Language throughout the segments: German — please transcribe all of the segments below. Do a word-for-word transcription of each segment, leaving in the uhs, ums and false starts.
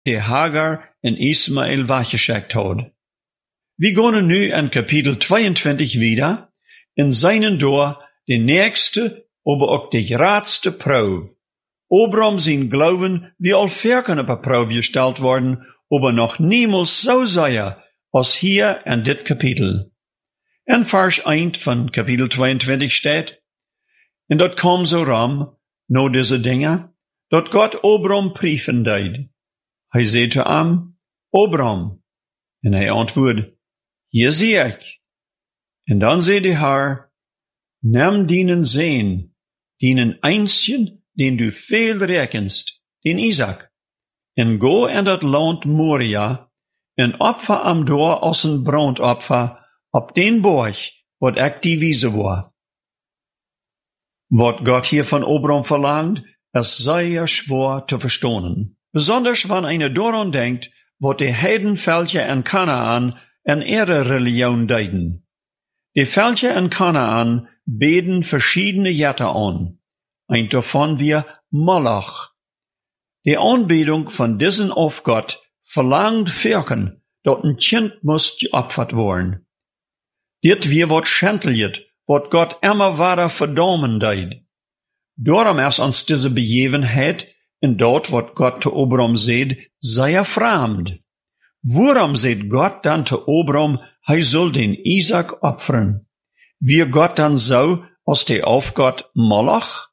die Hagar en Ismael weggeschickt hat. Wir gehen nu in Kapitel zweiundzwanzig wieder, in seinen door die nächste, aber auch die graadste Probe. Abraham sein Glauben wie al verken op een Probe gestellt worden, aber noch niemals so sehr als hier in dit Kapitel. In Vers eins von Kapitel zweiundzwanzig steht, en dat kwam so ram, no diese Dinge, dat Gott Abraham prüfen deed. Hij zei zu ihm, Abraham, en hij antwoord, hier zie ik. En dan zei de Herr, nimm dienen Sehn, dienen Einzchen, den du veel rekenst, den Isaac, en go in dat land Moria, en opfer am door als een brandopfer, op den borg, wat ik die wiese war. Wat Gott hier von Abraham verlangt, es sei ja schwer zu verstehen. Besonders wenn einer daran denkt, wat die Heidenvölker in Kanaan in ihre Religion deuten. Die Völker in Kanaan beten verschiedene Götter an. Ein davon wir Moloch. Die Anbetung von diesen Aufgott verlangt Völkern, dat ein Kind muss geopfert worden. Dit wir wat schändelt, wat Gott immer weiter verdammen deed. Darum ist uns diese Begebenheit, in dort wat Gott zu Abraham seht, sei er fremd. Worum seht Gott dann zu Abraham, hij soll den Isaac opfern? Wir Gott dann so als der Aufgott Moloch?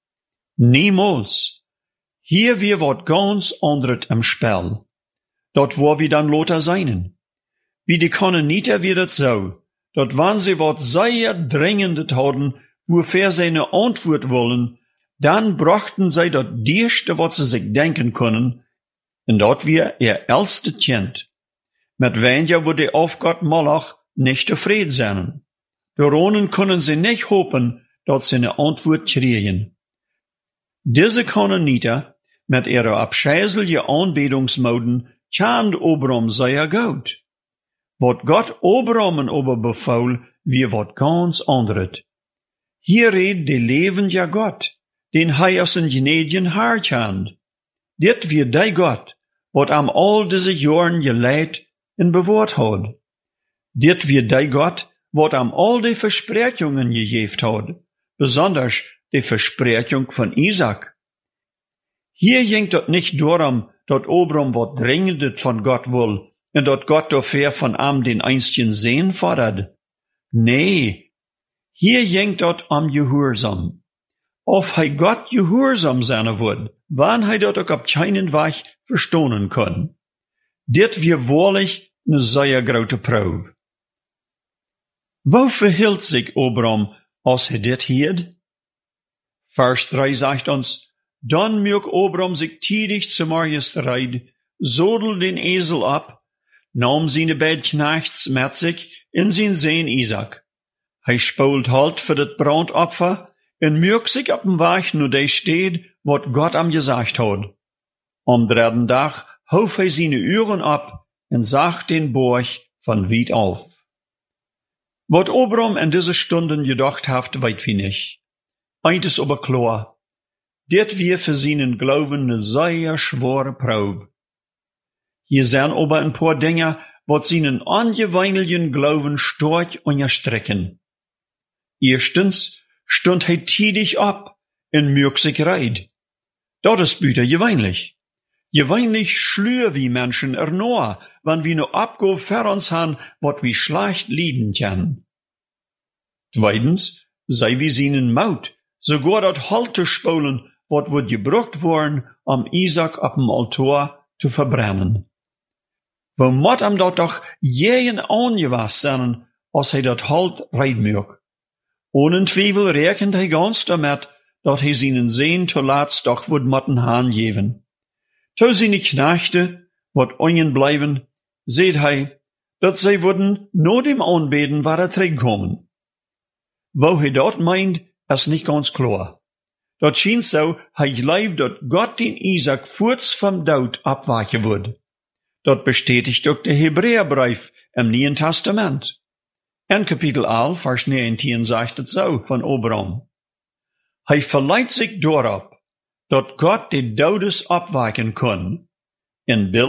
Niemals. Hier wir wat ganz anderes im Spiel. Dort wo wir dann Lothar seinen. Wie die Kononiter wird es so, dort wann sie wat sehr dringendes hatten, wofür sie eine Antwort wollen, dann brachten sie das Dierste, was sie sich denken können, und dort wir ihr älteste Kind. Mit weniger wo die Aufgott Moloch nicht zufrieden sein. Daronen können sie nicht hoffen, dass sie eine Antwort kriegen. Diese Kononiter, mit ihrer abscheulichen Anbetungsmoden, kann Abraham sehr gut. Wat Gott Abraham aber befahl, wie wat ganz anderes. Hier redt die levende Gott, den hij aus den gnädigen Herr kennt. Dit wie die Gott, wat am all diese Jahren geleid en bewaart hat. Dit wie die Gott, wat am all die Versprechungen gegeben hat, besonders die Versprechung von Isaac. Hier ging dort nicht darum, dat Abraham wat dringendes von Gott will, und dat Gott dafür von ihm den einzigen Sehn fordert. Nee, hier ging dort am Gehorsam. Of hij Gott gehorsam sein wird, wann hij dat auch op keinen Weg verstonen kann. Dit wir wahrlich ne sehr grote Probe. Wo verhielt sich Abraham, als hij dit hielt? Vers drei sagt uns, dann mög Abraham sich tidig zum Morgens reid, sodel den Esel ab, nahm seine beiden Knechts mit sich in sein Sehn Isaac. Hij spoelt halt für das Brandopfer, en mög sich op dem Weg nur de steht, wat Gott am gesagt hat. Am dritten Tag hof hij seine Uhren ab en zag den Borg von weit auf. Wat Abraham in diese Stunden gedacht haft, weit wie nicht. Eint is aber klar. Dit wir für seinen Glauben ne sehr schwere Probe. Hier sind aber ein paar Dinge, wat seinen angeweinlichen Glauben stark unterstrecken. Erstens, stund hij tidig ab en mög sich reid. Dat is büter geweinlich. Geweinlich schlür wie Menschen ernoa, wann wir no abgo ver uns han, wat wie schlecht lieden können. Zweitens, sei wie seinen Maut, sogar dat Halt zu spolen, wat wird gebrucht worden, am Isaac op dem Altar zu verbrennen. Wo mot am dat doch jeden angewas sein, als hij dat Halt reid mög. Ohne Zweifel rechnet hij ganz damit, dat hij seinen Sehn zuletzt doch would motten haan geven. To seine Knechte, wat ongen bleiben, seht hij, dat zij würden no dem Anbeten waar terugkommen. Wo hij dat meint, is nicht ganz klar. Dat schien so, hij gelooft dat Gott den Isaac kurz vom Dood abwachen wird. Dat bestätigt ook der Hebräerbrief im Neuen Testament. In Kapitel elf, Vers neunzehn sagt es so von Abraham. Hij verleiht sich darauf, dat Gott die Todes abwachen kann. in Bill